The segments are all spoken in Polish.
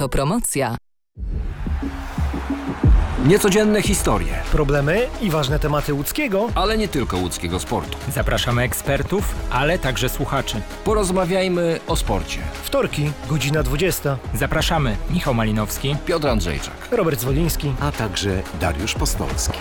Autopromocja. Niecodzienne historie, problemy i ważne tematy łódzkiego, ale nie tylko łódzkiego sportu. Zapraszamy ekspertów, ale także słuchaczy. Porozmawiajmy o sporcie. Wtorki, godzina 20. Zapraszamy Michał Malinowski, Piotr Andrzejczak, Robert Zwoliński, a także Dariusz Postolski.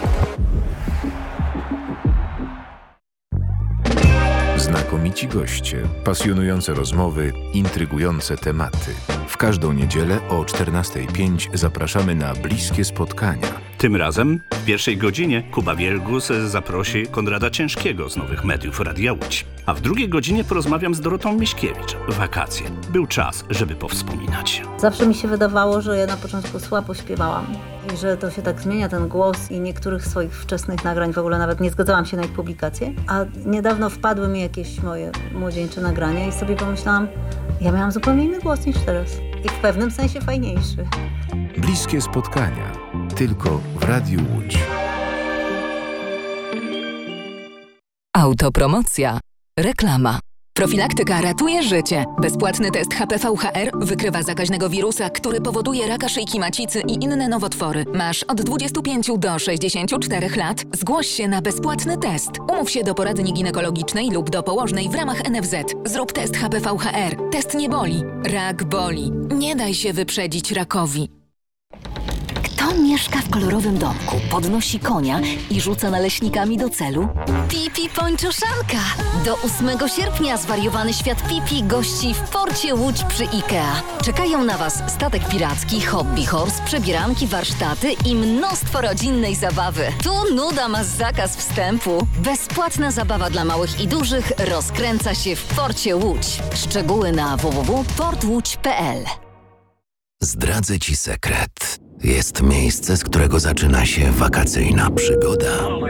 Znakomici goście, pasjonujące rozmowy, intrygujące tematy. W każdą niedzielę o 14:05 zapraszamy na bliskie spotkania. Tym razem w pierwszej godzinie Kuba Wielgus zaprosi Konrada Ciężkiego z Nowych Mediów Radia Łódź. A w drugiej godzinie porozmawiam z Dorotą Miśkiewicz. Wakacje. Był czas, żeby powspominać. Zawsze mi się wydawało, że ja na początku słabo śpiewałam i że to się tak zmienia, ten głos, i niektórych swoich wczesnych nagrań w ogóle nawet nie zgadzałam się na ich publikację. A niedawno wpadły mi jakieś moje młodzieńcze nagrania i sobie pomyślałam, ja miałam zupełnie inny głos niż teraz. I w pewnym sensie fajniejszy. Bliskie spotkania. Tylko w Radiu Łódź. Autopromocja. Reklama. Profilaktyka ratuje życie. Bezpłatny test HPV-HR wykrywa zakaźnego wirusa, który powoduje raka szyjki macicy i inne nowotwory. Masz od 25 do 64 lat. Zgłoś się na bezpłatny test. Umów się do poradni ginekologicznej lub do położnej w ramach NFZ. Zrób test HPV-HR. Test nie boli. Rak boli. Nie daj się wyprzedzić rakowi. Kto mieszka w kolorowym domku, podnosi konia i rzuca naleśnikami do celu? Pipi Pończoszanka! Do 8 sierpnia zwariowany świat Pipi gości w porcie Łódź przy IKEA. Czekają na Was statek piracki, hobby horse, przebieranki, warsztaty i mnóstwo rodzinnej zabawy. Tu nuda ma zakaz wstępu. Bezpłatna zabawa dla małych i dużych rozkręca się w porcie Łódź. Szczegóły na www.portłódź.pl. Zdradzę Ci sekret. Jest miejsce, z którego zaczyna się wakacyjna przygoda.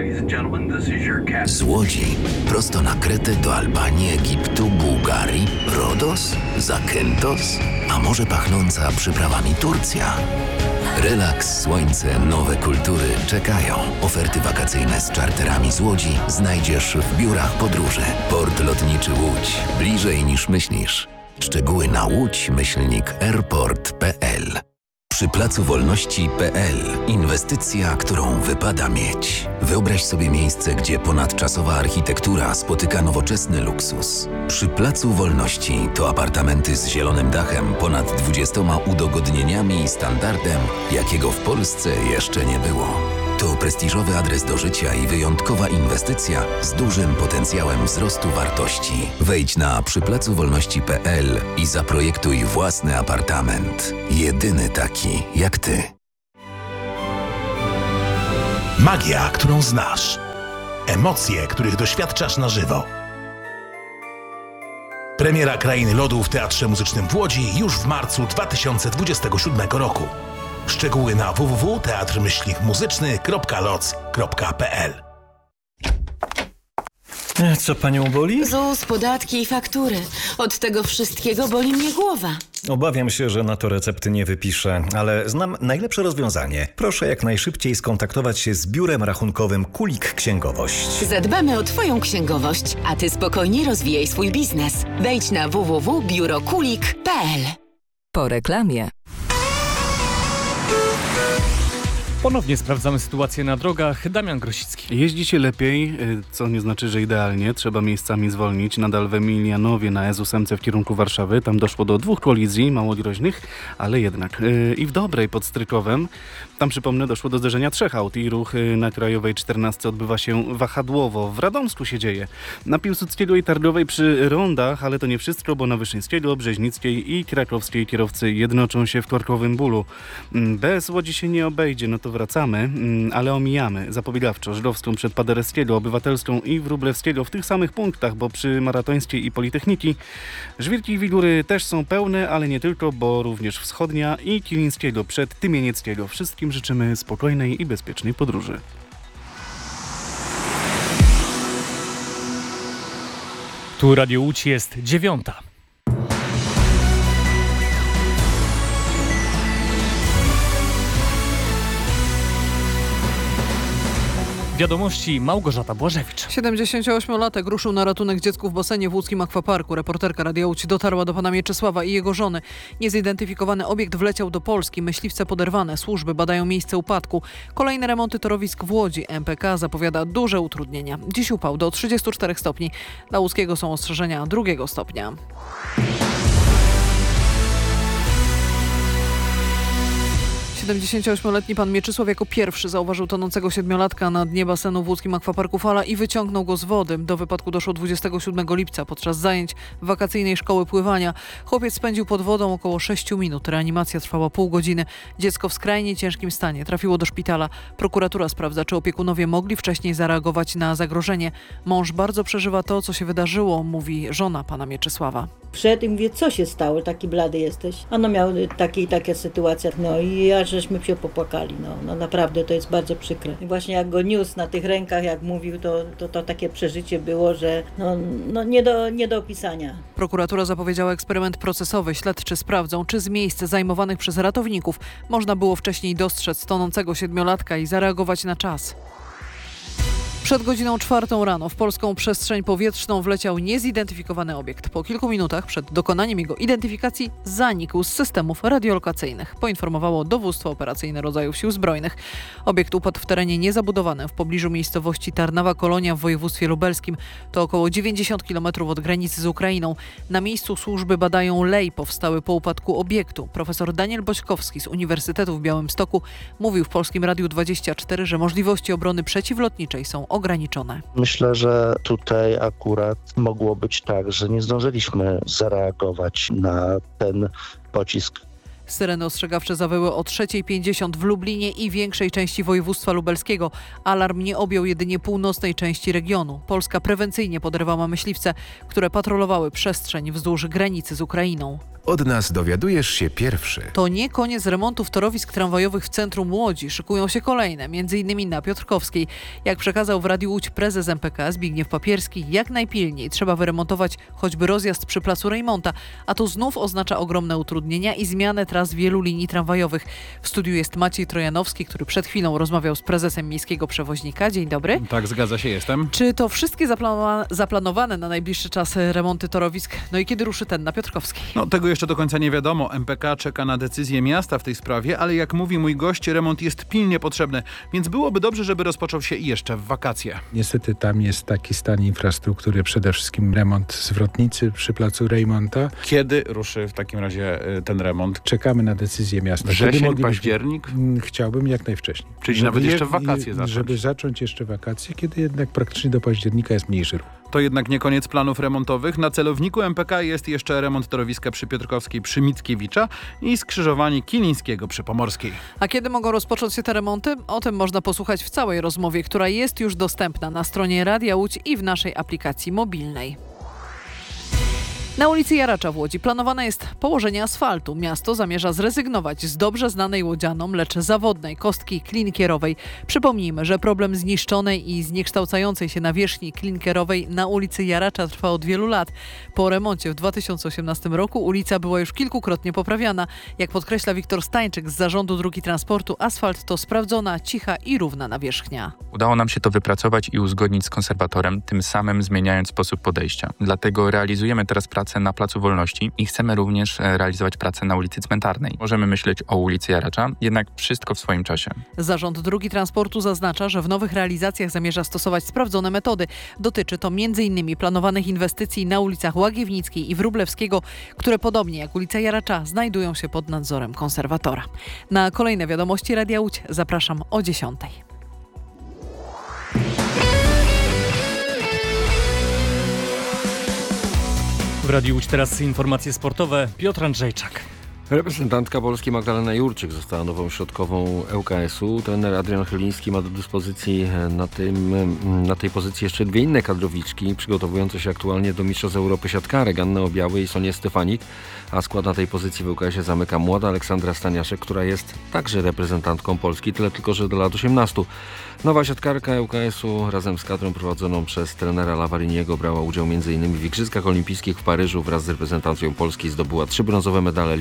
Z Łodzi prosto na Kretę do Albanii, Egiptu, Bułgarii, Rodos, Zakynthos, a może pachnąca przyprawami Turcja. Relaks, słońce, nowe kultury czekają. Oferty wakacyjne z czarterami z Łodzi znajdziesz w biurach podróży. Port Lotniczy Łódź. Bliżej niż myślisz. Szczegóły na łódź-airport.pl. Przy Placu Wolności.pl inwestycja, którą wypada mieć. Wyobraź sobie miejsce, gdzie ponadczasowa architektura spotyka nowoczesny luksus. Przy Placu Wolności to apartamenty z zielonym dachem, ponad 20 udogodnieniami i standardem, jakiego w Polsce jeszcze nie było. To prestiżowy adres do życia i wyjątkowa inwestycja z dużym potencjałem wzrostu wartości. Wejdź na przyplacuwolności.pl i zaprojektuj własny apartament. Jedyny taki jak Ty. Magia, którą znasz. Emocje, których doświadczasz na żywo. Premiera Krainy Lodu w Teatrze Muzycznym w Łodzi już w marcu 2027 roku. Szczegóły na www.teatrmyślnikmuzyczny.loc.pl. Co panią boli? ZUS, podatki i faktury. Od tego wszystkiego boli mnie głowa. Obawiam się, że na to recepty nie wypiszę, ale znam najlepsze rozwiązanie. Proszę jak najszybciej skontaktować się z biurem rachunkowym Kulik Księgowość. Zadbamy o Twoją księgowość, a Ty spokojnie rozwijaj swój biznes. Wejdź na www.biurokulik.pl. Po reklamie. Ponownie sprawdzamy sytuację na drogach. Damian Grosicki. Jeździ się lepiej, co nie znaczy, że idealnie. Trzeba miejscami zwolnić. Nadal w Emilianowie na S8 w kierunku Warszawy. Tam doszło do 2 kolizji, mało groźnych, ale jednak. I w Dobrej pod Strykowem. Tam, przypomnę, doszło do zderzenia 3 aut i ruch na Krajowej 14 odbywa się wahadłowo. W Radomsku się dzieje. Na Piłsudskiego i Targowej przy rondach, ale to nie wszystko, bo na Wyszyńskiego, Brzeźnickiej i Krakowskiej kierowcy jednoczą się w korkowym bólu. Bez Łodzi się nie obejdzie, no to wracamy, ale omijamy zapobiegawczo Żydowską przed Paderewskiego, Obywatelską i Wróblewskiego w tych samych punktach, bo przy Maratońskiej i Politechniki Żwirki i Wigury też są pełne, ale nie tylko, bo również Wschodnia i Kilińskiego przed Tymienieckiego. Wszystkim życzymy spokojnej i bezpiecznej podróży. Tu Radio Łódź jest 9. Wiadomości Małgorzata Błażewicz. 78-latek ruszył na ratunek dziecku w basenie w łódzkim akwaparku. Reporterka Radia Łódź dotarła do pana Mieczysława i jego żony. Niezidentyfikowany obiekt wleciał do Polski. Myśliwce poderwane. Służby badają miejsce upadku. Kolejne remonty torowisk w Łodzi. MPK zapowiada duże utrudnienia. Dziś upał do 34 stopni. Dla łódzkiego są ostrzeżenia 2 stopnia. ...78-letni pan Mieczysław jako pierwszy zauważył tonącego 7-latka na dnie basenu w łódzkim akwaparku Fala i wyciągnął go z wody. Do wypadku doszło 27 lipca podczas zajęć wakacyjnej szkoły pływania. Chłopiec spędził pod wodą około 6 minut. Reanimacja trwała pół godziny. Dziecko w skrajnie ciężkim stanie trafiło do szpitala. Prokuratura sprawdza, czy opiekunowie mogli wcześniej zareagować na zagrożenie. Mąż bardzo przeżywa to, co się wydarzyło, mówi żona pana Mieczysława. Wszedł i mówię, co się stało, taki blady jesteś. Ono miał takie sytuacje, no i żeśmy się popłakali, no naprawdę to jest bardzo przykre. I właśnie jak go niósł na tych rękach, jak mówił, to takie przeżycie było, że nie do opisania. Prokuratura zapowiedziała eksperyment procesowy. Śledczy sprawdzą, czy z miejsc zajmowanych przez ratowników można było wcześniej dostrzec tonącego 7-latka i zareagować na czas. Przed godziną 4 rano w polską przestrzeń powietrzną wleciał niezidentyfikowany obiekt. Po kilku minutach przed dokonaniem jego identyfikacji zanikł z systemów radiolokacyjnych, poinformowało Dowództwo Operacyjne Rodzajów Sił Zbrojnych. Obiekt upadł w terenie niezabudowanym w pobliżu miejscowości Tarnawa Kolonia w województwie lubelskim. To około 90 km od granicy z Ukrainą. Na miejscu służby badają lej powstały po upadku obiektu. Profesor Daniel Bośkowski z Uniwersytetu w Białymstoku mówił w Polskim Radiu 24, że możliwości obrony przeciwlotniczej są ograniczone. Myślę, że tutaj akurat mogło być tak, że nie zdążyliśmy zareagować na ten pocisk. Syreny ostrzegawcze zawyły o 3:50 w Lublinie i większej części województwa lubelskiego. Alarm nie objął jedynie północnej części regionu. Polska prewencyjnie podrywała myśliwce, które patrolowały przestrzeń wzdłuż granicy z Ukrainą. Od nas dowiadujesz się pierwszy. To nie koniec remontów torowisk tramwajowych w centrum Łodzi. Szykują się kolejne, m.in. na Piotrkowskiej. Jak przekazał w Radiu Łódź prezes MPK Zbigniew Papierski, jak najpilniej trzeba wyremontować choćby rozjazd przy placu Rejmonta, a to znów oznacza ogromne utrudnienia i zmianę tras wielu linii tramwajowych. W studiu jest Maciej Trojanowski, który przed chwilą rozmawiał z prezesem miejskiego przewoźnika. Dzień dobry. Tak, zgadza się, jestem. Czy to wszystkie zaplanowane na najbliższy czas remonty torowisk? No i kiedy ruszy ten na Piotrkowskiej? No tego jeszcze do końca nie wiadomo. MPK czeka na decyzję miasta w tej sprawie, ale jak mówi mój gość, remont jest pilnie potrzebny, więc byłoby dobrze, żeby rozpoczął się jeszcze w wakacje. Niestety tam jest taki stan infrastruktury, przede wszystkim remont zwrotnicy przy placu Rejmonta. Kiedy ruszy w takim razie ten remont? Czekamy na decyzję miasta. Wrzesień, październik? Chciałbym jak najwcześniej. Czyli nawet jeszcze w wakacje zacząć. Żeby zacząć jeszcze wakacje, kiedy jednak praktycznie do października jest mniejszy ruch. To jednak nie koniec planów remontowych. Na celowniku MPK jest jeszcze remont torowiska przy Piotrkowskiej przy Mickiewicza i skrzyżowanie Kilińskiego przy Pomorskiej. A kiedy mogą rozpocząć się te remonty? O tym można posłuchać w całej rozmowie, która jest już dostępna na stronie Radia Łódź i w naszej aplikacji mobilnej. Na ulicy Jaracza w Łodzi planowane jest położenie asfaltu. Miasto zamierza zrezygnować z dobrze znanej łodzianom, lecz zawodnej kostki klinkierowej. Przypomnijmy, że problem zniszczonej i zniekształcającej się nawierzchni klinkierowej na ulicy Jaracza trwa od wielu lat. Po remoncie w 2018 roku ulica była już kilkukrotnie poprawiana. Jak podkreśla Wiktor Stańczyk z Zarządu Dróg i Transportu, asfalt to sprawdzona, cicha i równa nawierzchnia. Udało nam się to wypracować i uzgodnić z konserwatorem, tym samym zmieniając sposób podejścia. Dlatego realizujemy teraz pracę na Placu Wolności i chcemy również realizować pracę na ulicy Cmentarnej. Możemy myśleć o ulicy Jaracza, jednak wszystko w swoim czasie. Zarząd Dróg i Transportu zaznacza, że w nowych realizacjach zamierza stosować sprawdzone metody. Dotyczy to m.in. planowanych inwestycji na ulicach Łagiewnickiej i Wróblewskiego, które podobnie jak ulica Jaracza znajdują się pod nadzorem konserwatora. Na kolejne wiadomości Radia Łódź zapraszam o 10:00. W Radiu Łódź teraz informacje sportowe. Piotr Andrzejczak. Reprezentantka Polski Magdalena Jurczyk została nową środkową ŁKS-u. Trener Adrian Chyliński ma do dyspozycji na tej pozycji jeszcze dwie inne kadrowiczki przygotowujące się aktualnie do Mistrzostw Europy siatkarek, Annę Obiałę i Sonię Stefanik, a skład na tej pozycji w ŁKS-ie zamyka młoda Aleksandra Staniaszek, która jest także reprezentantką Polski, tyle tylko, że do lat 18. Nowa siatkarka ŁKS-u razem z kadrą prowadzoną przez trenera Lavariniego brała udział m.in. w Igrzyskach Olimpijskich w Paryżu. Wraz z reprezentacją Polski zdobyła 3 brązowe medale Ligi Narodów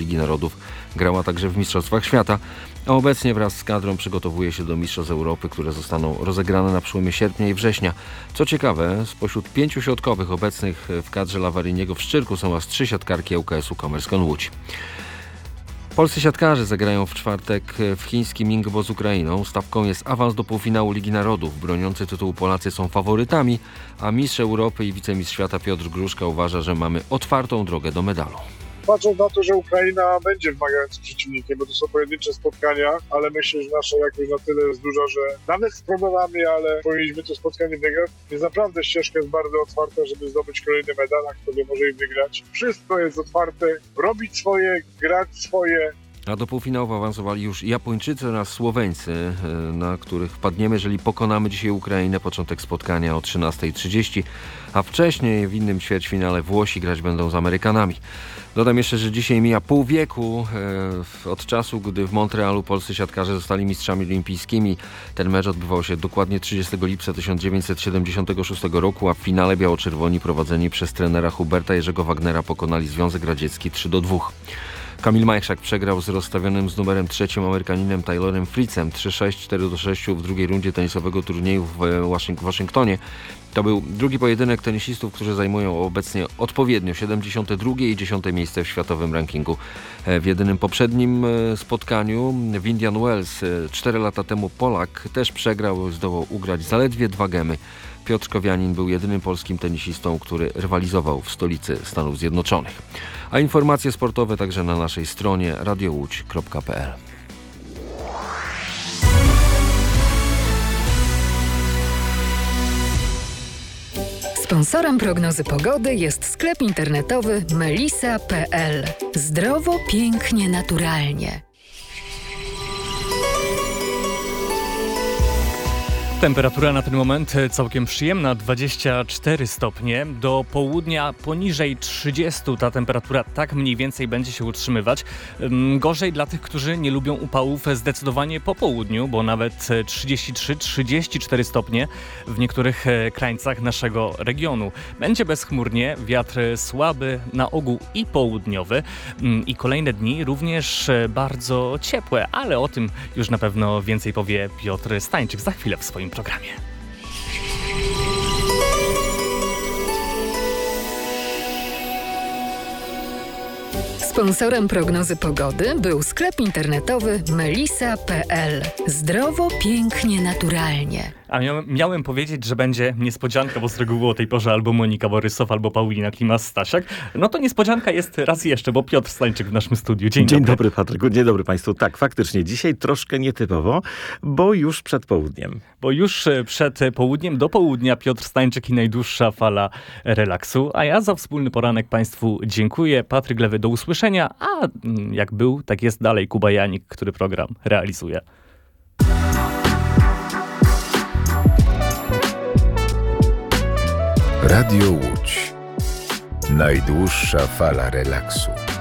Narodów. Grała także w Mistrzostwach Świata, a obecnie wraz z kadrą przygotowuje się do Mistrzostw Europy, które zostaną rozegrane na przełomie sierpnia i września. Co ciekawe, spośród 5 środkowych obecnych w kadrze Lawaryniego w Szczyrku są aż 3 siatkarki ŁKS-u Commerzone Łódź. Polscy siatkarze zagrają w czwartek w chińskim Ningbo z Ukrainą. Stawką jest awans do półfinału Ligi Narodów. Broniący tytułu Polacy są faworytami, a mistrz Europy i wicemistrz świata Piotr Gruszka uważa, że mamy otwartą drogę do medalu. Patrząc na to, że Ukraina będzie wymagającym przeciwnikiem, bo to są pojedyncze spotkania, ale myślę, że nasza jakość na tyle jest duża, że nawet z problemami, ale powinniśmy to spotkanie wygrać. Więc naprawdę ścieżka jest bardzo otwarta, żeby zdobyć kolejny medal, który może im wygrać. Wszystko jest otwarte, robić swoje, grać swoje. A do półfinału awansowali już Japończycy oraz Słoweńcy, na których wpadniemy, jeżeli pokonamy dzisiaj Ukrainę. Początek spotkania o 13:30, a wcześniej w innym ćwierćfinale Włosi grać będą z Amerykanami. Dodam jeszcze, że dzisiaj mija pół wieku od czasu, gdy w Montrealu polscy siatkarze zostali mistrzami olimpijskimi. Ten mecz odbywał się dokładnie 30 lipca 1976 roku, a w finale biało-czerwoni prowadzeni przez trenera Huberta Jerzego Wagnera pokonali Związek Radziecki 3-2. Kamil Majchrzak przegrał z rozstawionym z numerem 3 Amerykaninem Taylorem Fritzem 3-6, 4-6 w drugiej rundzie tenisowego turnieju w Waszyngtonie. To był drugi pojedynek tenisistów, którzy zajmują obecnie odpowiednio 72 i 10 miejsce w światowym rankingu. W jedynym poprzednim spotkaniu w Indian Wells 4 lata temu Polak też przegrał, zdołał ugrać zaledwie 2 gemy. Piotr Kowianin był jedynym polskim tenisistą, który rywalizował w stolicy Stanów Zjednoczonych. A informacje sportowe także na naszej stronie radiołódź.pl. Sponsorem prognozy pogody jest sklep internetowy melisa.pl. Zdrowo, pięknie, naturalnie. Temperatura na ten moment całkiem przyjemna, 24 stopnie. Do południa poniżej 30 ta temperatura tak mniej więcej będzie się utrzymywać. Gorzej dla tych, którzy nie lubią upałów zdecydowanie po południu, bo nawet 33-34 stopnie w niektórych krańcach naszego regionu. Będzie bezchmurnie, wiatr słaby, na ogół i południowy. I kolejne dni również bardzo ciepłe, ale o tym już na pewno więcej powie Piotr Stańczyk za chwilę w swoim programie. Sponsorem prognozy pogody był sklep internetowy melisa.pl. Zdrowo, pięknie, naturalnie. A miałem powiedzieć, że będzie niespodzianka, bo z reguły o tej porze albo Monika Borysow, albo Paulina Klimas-Stasiak. No to niespodzianka jest raz jeszcze, bo Piotr Stańczyk w naszym studiu. Dzień dobry, Patryku. Dzień dobry Państwu. Tak, faktycznie dzisiaj troszkę nietypowo, bo już przed południem. Bo już przed południem, do południa Piotr Stańczyk i najdłuższa fala relaksu. A ja za wspólny poranek Państwu dziękuję. Patryk Lewy, do usłyszenia. A jak był, tak jest dalej Kuba Janik, który program realizuje. Radio Łódź. Najdłuższa fala relaksu.